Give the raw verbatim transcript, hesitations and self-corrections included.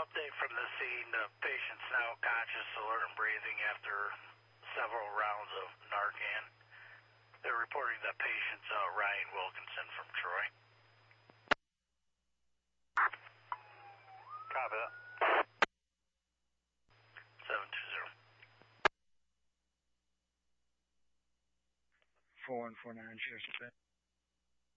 update from the scene. The patient's now conscious, alert, and breathing after several rounds of Narcan. They're reporting the patient's uh, Ryan Wilkinson from Troy. Copy that. seven two zero. four one four nine, Sheriff's Dispatch.